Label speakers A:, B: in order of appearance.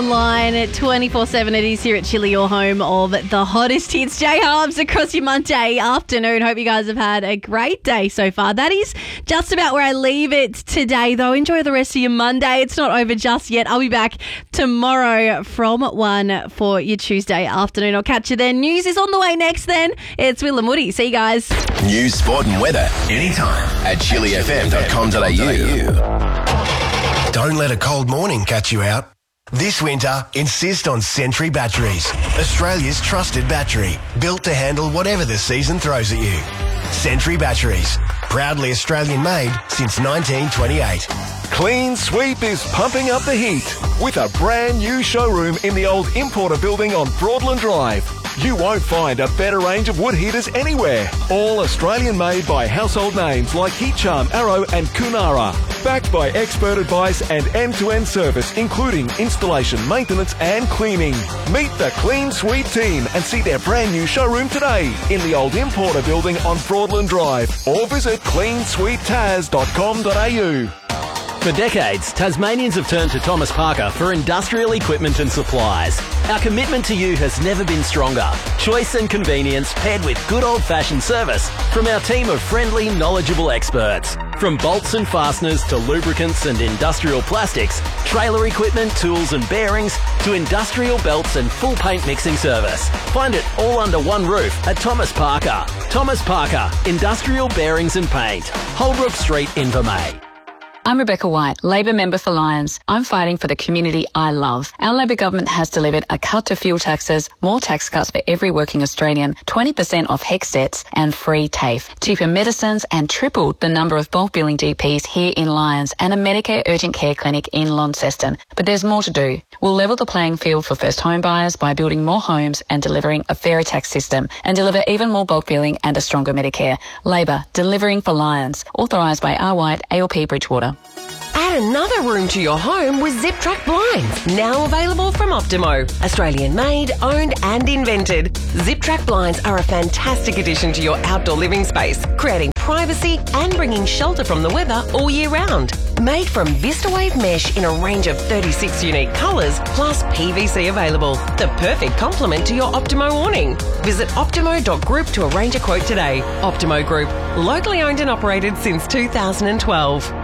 A: online at 24/7. It is here at Chili, your home of the hottest hits. J Harbs across your Monday afternoon. Hope you guys have had a great day so far. That is just about where I leave it today, though. Enjoy the rest of your Monday. It's not over just yet. I'll be back tomorrow from 1 for your Tuesday afternoon. I'll catch you then. News is on the way next then. It's Will and Woody. See you guys.
B: News, sport and weather anytime at chilifm.com.au. Don't let a cold morning catch you out. This winter, insist on Sentry Batteries, Australia's trusted battery, built to handle whatever the season throws at you. Sentry Batteries, proudly Australian made since 1928.
C: Clean Sweep is pumping up the heat with a brand new showroom in the old Importer building on Broadland Drive. You won't find a better range of wood heaters anywhere. All Australian made by household names like Heat Charm, Arrow and Kunara. Backed by expert advice and end-to-end service, including installation, maintenance and cleaning. Meet the Clean Sweep team and see their brand new showroom today in the old Importer building on Broadland Drive, or visit cleansweeptaz.com.au.
D: For decades, Tasmanians have turned to Thomas Parker for industrial equipment and supplies. Our commitment to you has never been stronger. Choice and convenience paired with good old-fashioned service from our team of friendly, knowledgeable experts. From bolts and fasteners to lubricants and industrial plastics, trailer equipment, tools and bearings, to industrial belts and full paint mixing service. Find it all under one roof at Thomas Parker. Thomas Parker, Industrial Bearings and Paint. Holbrook Street, Invermay.
E: I'm Rebecca White, Labor member for Lyons. I'm fighting for the community I love. Our Labor government has delivered a cut to fuel taxes, more tax cuts for every working Australian, 20% off HECS debts and free TAFE, cheaper medicines and tripled the number of bulk billing GPs here in Lyons and a Medicare urgent care clinic in Launceston. But there's more to do. We'll level the playing field for first home buyers by building more homes and delivering a fairer tax system and deliver even more bulk billing and a stronger Medicare. Labor, delivering for Lyons. Authorised by R. White, ALP Bridgewater.
F: Add another room to your home with Zip Track Blinds, now available from Optimo. Australian made, owned and invented. Zip Track Blinds are a fantastic addition to your outdoor living space, creating privacy and bringing shelter from the weather all year round. Made from VistaWave mesh in a range of 36 unique colours, plus PVC available. The perfect complement to your Optimo awning. Visit optimo.group to arrange a quote today. Optimo Group, locally owned and operated since 2012.